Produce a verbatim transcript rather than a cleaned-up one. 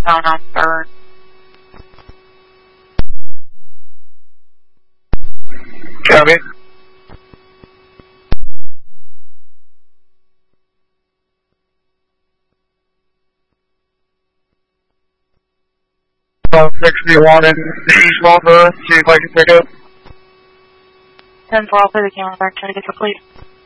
nine nine third. Copy. twelve sixty-one in East Malta, see if I can pick up. ten four, I'll play the camera back, try to get complete.